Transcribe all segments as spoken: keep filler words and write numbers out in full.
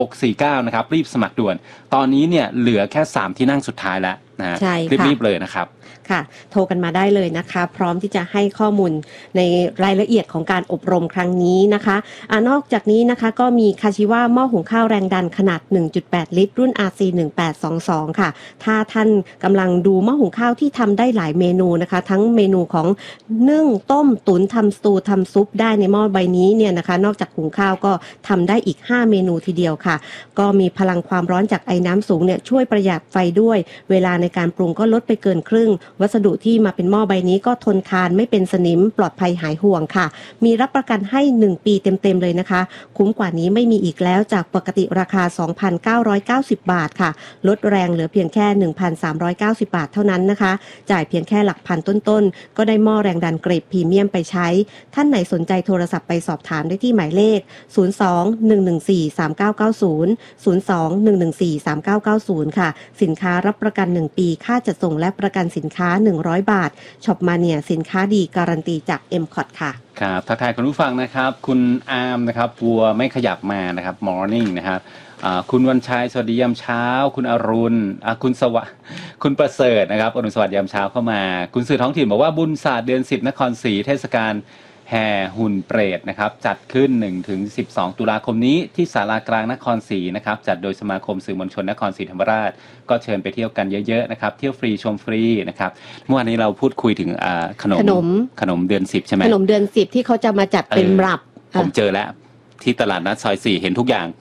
หก สี่ เก้านะครับรีบสมัครด่วนตอนนี้เนี่ยเหลือแค่สามที่นั่งสุดท้ายแล้วนะฮะรีบๆเลยนะครับค่ะโทรกันมาได้เลยนะคะพร้อมที่จะให้ข้อมูลในรายละเอียดของการอบรมครั้งนี้นะคะอ่านอกจากนี้นะคะก็มีคาชิวะหม้อหุงข้าวแรงดันขนาด หนึ่งจุดแปด ลิตรรุ่น อาร์ ซี หนึ่งแปดสองสอง ค่ะถ้าท่านกำลังดูหม้อหุงข้าวที่ทำได้หลายเมนูนะคะทั้งเมนูของนึ่งต้มตุ๋นทำสตูทำซุปได้ในหม้อใบนี้เนี่ยนะคะนอกจากหุงข้าวก็ทำได้อีกห้าเมนูทีเดียวค่ะก็มีพลังความร้อนจากไอ้น้ำสูงเนี่ยช่วยประหยัดไฟด้วยเวลาในการปรุงก็ลดไปเกินครึ่งวัสดุที่มาเป็นหม้อใบนี้ก็ทนทานไม่เป็นสนิมปลอดภัยหายห่วงค่ะมีรับประกันให้หนึ่งปีเต็มๆเลยนะคะคุ้มกว่านี้ไม่มีอีกแล้วจากปกติราคา สองพันเก้าร้อยเก้าสิบ บาทค่ะลดแรงเหลือเพียงแค่ หนึ่งพันสามร้อยเก้าสิบ บาทเท่านั้นนะคะจ่ายเพียงแค่หลักพันต้นๆก็ได้หม้อแรงดันเกรดพรีเมียมไปใช้ท่านไหนสนใจโทรศัพท์ไปสอบถามได้ที่หมายเลขศูนย์ สอง หนึ่ง หนึ่ง สี่ สาม เก้า เก้า ศูนย์ ศูนย์ สอง หนึ่ง หนึ่ง สี่ สาม เก้า เก้า ศูนย์ค่ะสินค้ารับประกันหนึ่งปีค่าจัดส่งและประกันสินค้าหนึ่งร้อยบาทช็อปมาเนี่ยสินค้าดีการันตีจาก เอ็ม คอท ค่ะครับทักทายคุณผู้ฟังนะครับคุณอาร์มนะครับวัวไม่ขยับมานะครับ Morning นะครับคุณวันชัยสวัสดียามเช้าคุณอรุณคุณสวัสดิ์คุณประเสริฐนะครับอรุณสวัสดิ์ยามเช้าเข้ามาคุณสื่อท้องถิ่นบอกว่าบุญศาสตร์เดือนสิบนครศรีเทศกาลแห่หุ่นเปรตนะครับจัดขึ้น หนึ่งถึงสิบสอง ตุลาคมนี้ที่ศาลากลางนครศรีนะครับจัดโดยสมาคมสื่อมวลชนนครศรีธรรมราชก็เชิญไปเที่ยวกันเยอะๆนะครับเที่ยวฟรีชมฟรีนะครับเมื่อวานนี้เราพูดคุยถึงขนมขนมขนมเดือนสิบใช่ไหมขนมเดือนสิบที่เขาจะมาจัดเป็นรับผมเจอแล้วที่ตลาดนัดซอยสี่เห็นทุกอย่าง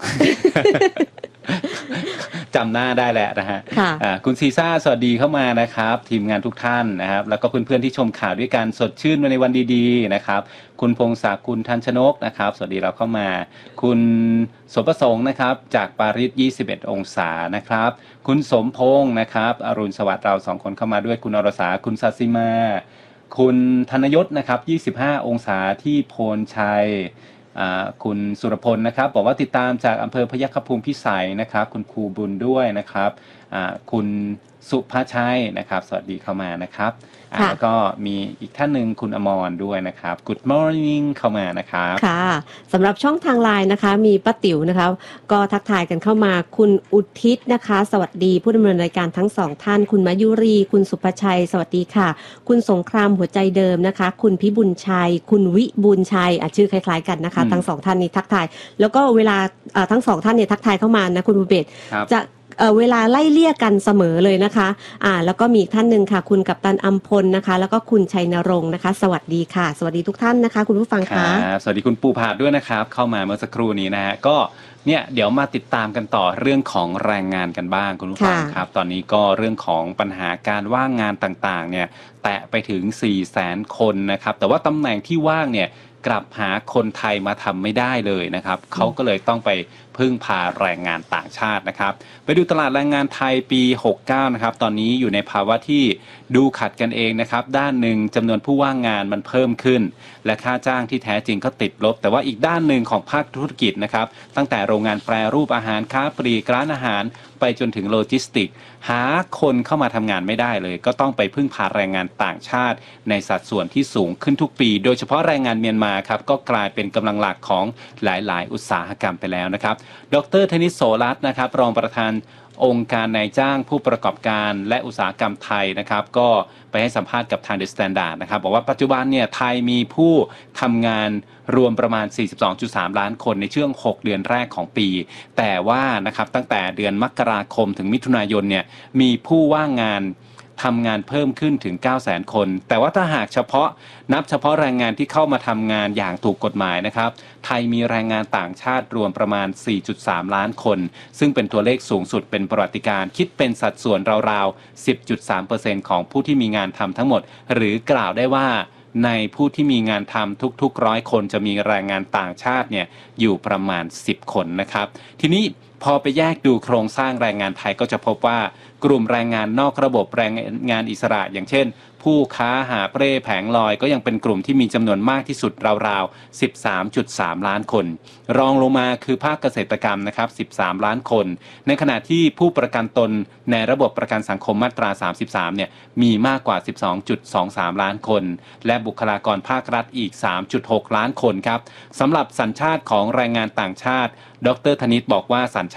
จำหน้าได้แหละนะฮะคุณซีซ่าสวัสดีเข้ามานะครับทีมงานทุกท่านนะครับแล้วก็เพื่อนๆที่ชมข่าวด้วยกันสดชื่นในวันดีๆนะครับคุณพงศักดิ์คุณทันชนกนะครับสวัสดีเราเข้ามาคุณสมประสงค์นะครับจากปารีสยี่สิบเอ็ดองศานะครับคุณสมพงษ์นะครับอรุณสวัสดิ์เราสองคนเข้ามาด้วยคุณอรสาคุณศาสิมาคุณธนยศนะครับยี่สิบห้าองศาที่โพนชัยคุณสุรพลนะครับบอกว่าติดตามจากอำเภอพยัคฆภูมิพิสัยนะครับคุณครูบุญด้วยนะครับคุณสุภาชัยนะครับสวัสดีเข้ามานะครับแล้วก็มีอีกท่านหนึ่งคุณอมรด้วยนะครับ Good morning เข้ามานะครับค่ะสำหรับช่องทางไลน์นะคะมีป้าติ๋วนะคะก็ทักทายกันเข้ามาคุณอุทิศนะคะสวัสดีผู้ดำเนินรายการทั้งสองท่านคุณมายุรีคุณสุภชัยสวัสดีค่ะคุณสงครามหัวใจเดิมนะคะคุณพิบุญชัยคุณวิบุญชัยอ่ะชื่อคล้ายๆกันนะคะทั้งสองท่านนี้ทักทายแล้วก็เวลาทั้งสองท่านเนี่ยทักทายเข้ามานะคุณบุเบศจะเ, เวลาไล่เลี่ยกันเสมอเลยนะคะอ่าแล้วก็มีท่านหนึ่งค่ะคุณกัปตันอัมพลนะคะแล้วก็คุณชัยนรงค์นะคะสวัสดีค่ะสวัสดีทุกท่านนะคะคุณผู้ฟังค่ะสวัสดีคุณปูผาดด้วยนะครับเข้ามาเมื่อสักครู่นี้นะฮะก็เนี่ยเดี๋ยวมาติดตามกันต่อเรื่องของแรงงานกันบ้างคุณผู้ฟังครับตอนนี้ก็เรื่องของปัญหาการว่างงานต่างๆเนี่ยแตะไปถึง สี่แสน คนนะครับแต่ว่าตำแหน่งที่ว่างเนี่ยกลับหาคนไทยมาทำไม่ได้เลยนะครับเขาก็เลยต้องไปพึ่งพาแรงงานต่างชาตินะครับไปดูตลาดแรงงานไทยปีหกสิบเก้านะครับตอนนี้อยู่ในภาวะที่ดูขัดกันเองนะครับด้านหนึ่งจำนวนผู้ว่างงานมันเพิ่มขึ้นและค่าจ้างที่แท้จริงก็ติดลบแต่ว่าอีกด้านหนึ่งของภาคธุรกิจนะครับตั้งแต่โรงงานแปรรูปอาหารค้าปลีกร้านอาหารไปจนถึงโลจิสติกหาคนเข้ามาทำงานไม่ได้เลยก็ต้องไปพึ่งพาแรงงานต่างชาติในสัดส่วนที่สูงขึ้นทุกปีโดยเฉพาะแรงงานเมียนมาครับก็กลายเป็นกำลังหลักของหลายๆอุตสาหกรรมไปแล้วนะครับดร.ธนิต โสรัตน์นะครับรองประธานองค์การนายจ้างผู้ประกอบการและอุตสาหกรรมไทยนะครับก็ไปให้สัมภาษณ์กับทาง The Standard นะครับบอกว่าปัจจุบันเนี่ยไทยมีผู้ทำงานรวมประมาณ สี่สิบสองจุดสาม ล้านคนในช่วงหกเดือนแรกของปีแต่ว่านะครับตั้งแต่เดือนมกราคมถึงมิถุนายนเนี่ยมีผู้ว่างงานทำงานเพิ่มขึ้นถึง เก้าแสน คนแต่ว่าถ้าหากเฉพาะนับเฉพาะแรงงานที่เข้ามาทำงานอย่างถูกกฎหมายนะครับไทยมีแรงงานต่างชาติรวมประมาณ สี่จุดสาม ล้านคนซึ่งเป็นตัวเลขสูงสุดเป็นประวัติการณ์คิดเป็นสัดส่วนราวๆ สิบจุดสามเปอร์เซ็นต์ ของผู้ที่มีงานทำทั้งหมดหรือกล่าวได้ว่าในผู้ที่มีงานทำทุกๆร้อยคนจะมีแรงงานต่างชาติเนี่ยอยู่ประมาณสิบคนนะครับทีนี้พอไปแยกดูโครงสร้างแรงงานไทยก็จะพบว่ากลุ่มแรงงานนอกระบบแรงงานอิสระอย่างเช่นผู้ค้าหาเปร่แผงลอยก็ยังเป็นกลุ่มที่มีจำนวนมากที่สุดราวๆ สิบสามจุดสาม ล้านคนรองลงมาคือภาคเกษตรกรรมนะครับสิบสามล้านคนในขณะที่ผู้ประกันตนในระบบประกันสังคมมาตราสามสิบสามเนี่ยมีมากกว่า สิบสองจุดสองสาม ล้านคนและบุคลากรภาครัฐอีก สามจุดหก ล้านคนครับสำหรับสัญชาติของแรงงานต่างชาติดร.ธนิตบอกว่าสัญชาติ